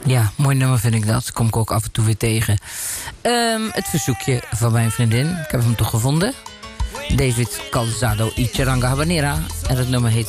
Ja, mooi nummer vind ik dat. Kom ik ook af en toe weer tegen. Het verzoekje van mijn vriendin. Ik heb hem toch gevonden. David Calzado y Charanga Habanera. En het nummer heet